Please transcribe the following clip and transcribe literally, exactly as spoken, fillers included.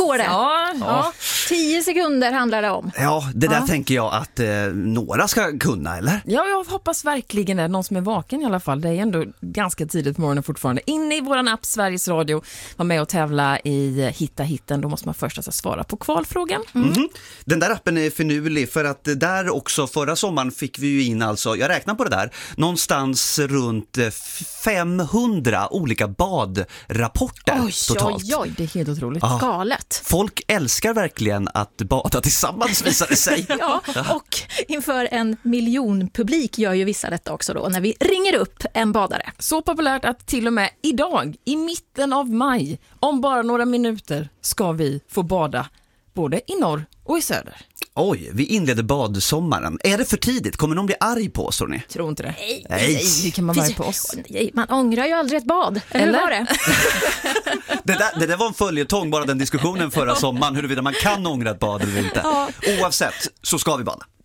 går det. Ja, ja. Tio sekunder handlar det om. Ja, det där Ja. tänker jag att eh, några ska kunna, eller? Ja, jag hoppas verkligen det. Någon som är vaken i alla fall. Det är ändå ganska tidigt på morgonen fortfarande. Inne i våran app Sveriges Radio. Var med och tävla i Hitta hitten. Då måste man först alltså svara på kvalfrågan. Mm. Mm. Den där appen är finurlig för att där också förra sommaren fick vi ju in alltså, jag räknar på det där, någonstans runt femhundra olika badrapporter Oj, totalt. oj, oj. Det är helt otroligt. Ja. Galet. Folk älskar verkligen att bada tillsammans, visar det sig. Ja, och inför en miljonpublik gör ju vissa detta också då, när vi ringer upp en badare. Så populärt att till och med idag, i mitten av maj, om bara några minuter, ska vi få bada både i norr och i söder. Oj, vi inleder badsommaren. Är det för tidigt? Kommer någon bli arg på oss, tror ni? Tror inte det. Nej, Nej. Det kan man vara på oss. Nej, man ångrar ju aldrig ett bad. Eller, Eller? hur var det? Det där, det där var en följetong, bara den diskussionen förra sommaren, huruvida man kan ångra ett bad eller inte. Ja. Oavsett så ska vi bada.